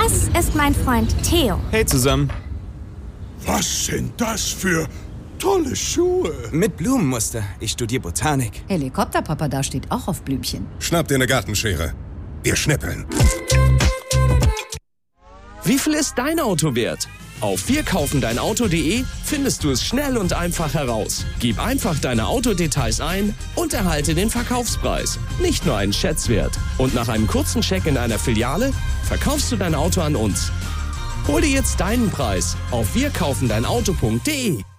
Das ist mein Freund Theo. Hey zusammen. Was sind das für tolle Schuhe? Mit Blumenmuster. Ich studiere Botanik. Helikopterpapa da steht auch auf Blümchen. Schnapp dir eine Gartenschere. Wir schnippeln. Wie viel ist dein Auto wert? Auf wirkaufendeinauto.de findest du es schnell und einfach heraus. Gib einfach deine Autodetails ein und erhalte den Verkaufspreis. Nicht nur einen Schätzwert. Und nach einem kurzen Check in einer Filiale verkaufst du dein Auto an uns. Hol dir jetzt deinen Preis auf wirkaufendeinauto.de.